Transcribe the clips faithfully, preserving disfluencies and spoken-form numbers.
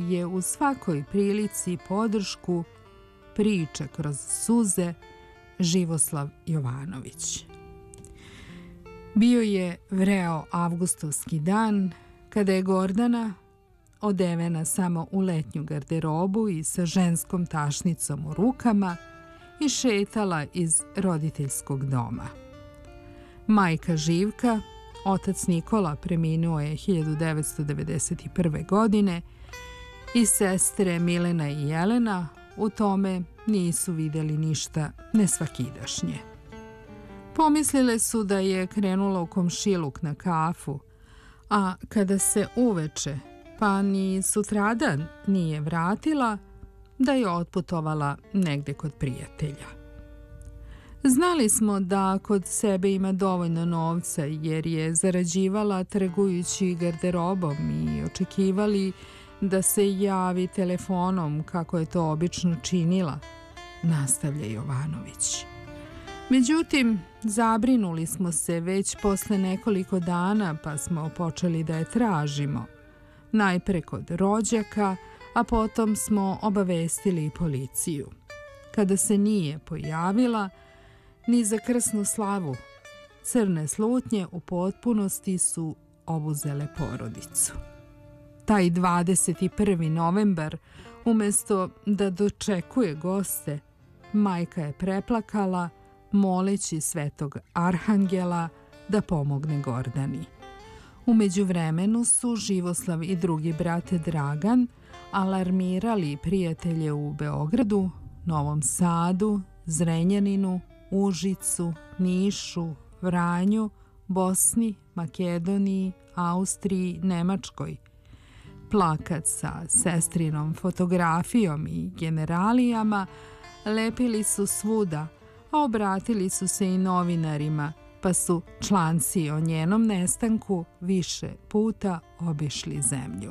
koji je u svakoj prilici podršku priča kroz suze Živoslav Jovanović. Bio je vreo avgustovski dan kada je Gordana, odevena samo u letnju garderobu i sa ženskom tašnicom u rukama, išetala iz roditeljskog doma. Majka Živka, otac Nikola, preminuo je hiljadu devetsto devedeset prve. godine i sestre Milena i Jelena u tome nisu vidjeli ništa nesvakidašnje. Pomislile su da je krenula u komšiluk na kafu, a kada se uveče, pa ni sutradan nije vratila, da je otputovala negde kod prijatelja. Znali smo da kod sebe ima dovoljno novca jer je zarađivala trgujući garderobom i očekivali da se javi telefonom kako je to obično činila, nastavlja Jovanović. Međutim, zabrinuli smo se već posle nekoliko dana pa smo počeli da je tražimo. Najpre kod rođaka, a potom smo obavestili i policiju. Kada se nije pojavila, ni za krsnu slavu, crne slutnje u potpunosti su obuzele porodicu. Taj dvadeset prvi novembar, umesto da dočekuje goste, majka je preplakala, moleći svetog Arhangela da pomogne Gordani. U međuvremenu su Živoslav i drugi brat Dragan alarmirali prijatelje u Beogradu, Novom Sadu, Zrenjaninu, Užicu, Nišu, Vranju, Bosni, Makedoniji, Austriji, Nemačkoj. Plakat sa sestrinom fotografijom i generalijama lepili su svuda, a obratili su se i novinarima, pa su članci o njenom nestanku više puta obišli zemlju.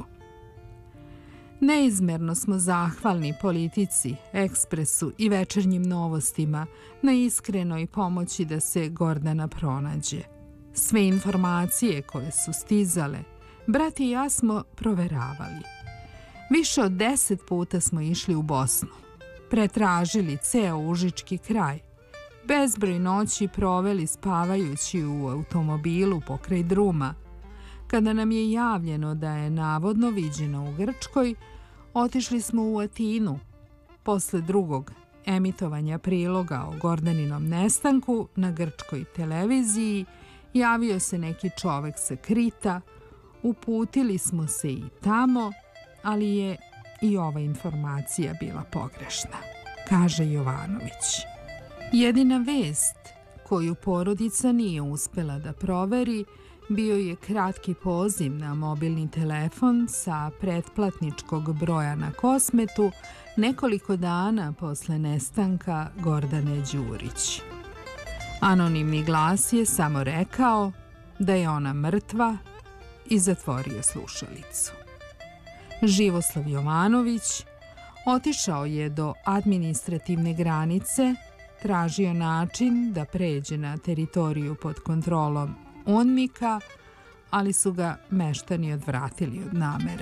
Neizmerno smo zahvalni Politici, Ekspresu i Večernjim novostima na iskrenoj pomoći da se Gordana pronađe. Sve informacije koje su stizale, brat i ja smo proveravali. Više od deset puta smo išli u Bosnu, pretražili ceo užički kraj, bezbroj noći proveli spavajući u automobilu pokraj druma. Kada nam je javljeno da je navodno viđena u Grčkoj, otišli smo u Atinu. Posle drugog emitovanja priloga o Gordaninom nestanku na grčkoj televiziji javio se neki čovek sa Krita, uputili smo se i tamo, ali je i ova informacija bila pogrešna, kaže Jovanović. Jedina vest koju porodica nije uspela da proveri bio je kratki poziv na mobilni telefon sa pretplatničkog broja na Kosmetu nekoliko dana posle nestanka Gordane Đurić. Anonimni glas je samo rekao da je ona mrtva i zatvorio slušalicu. Živoslav Jovanović otišao je do administrativne granice, tražio način da pređe na teritoriju pod kontrolom UNMIK-a, ali su ga meštani odvratili od namere.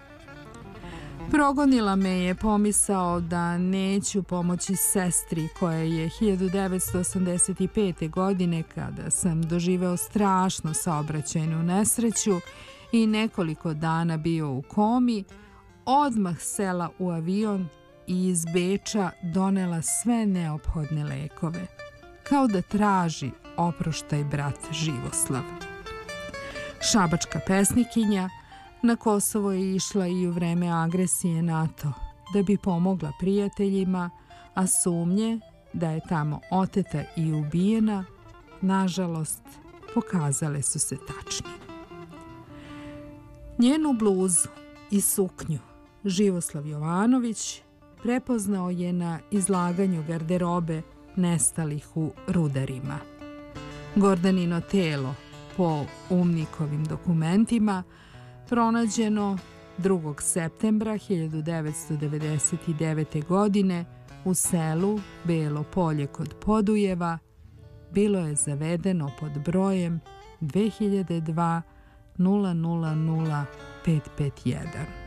Progonila me je pomisao da neću pomoći sestri koja je hiljadu devetsto osamdeset pete. godine, kada sam doživeo strašnu saobraćajnu nesreću i nekoliko dana bio u komi, odmah sela u avion i iz Beča donela sve neophodne lekove, kao da traži oproštaj brat Živoslav. Šabačka pesnikinja na Kosovo je išla i u vreme agresije NATO da bi pomogla prijateljima, a sumnje da je tamo oteta i ubijena, nažalost, pokazale su se tačni. Njenu bluzu i suknju Živoslav Jovanović prepoznao je na izlaganju garderobe nestalih u Rudarima. Gordanino telo po UNMIK-ovim dokumentima pronađeno drugog septembra hiljadu devetsto devedeset devete. godine u selu Belo Polje kod Podujeva bilo je zavedeno pod brojem dve hiljade dva nula nula nula pet pet jedan.